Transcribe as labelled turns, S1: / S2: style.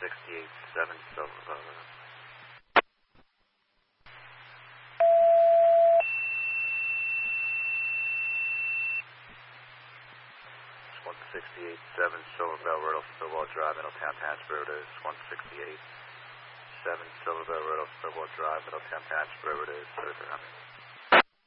S1: 168.7 Silver. 168.7 Silver Bell Road off Stillwell Drive, Middletown Hatchburg. It is 168.7 Silver Bell Road off Stillwell Drive, Middletown Hatchburg. It is 3300.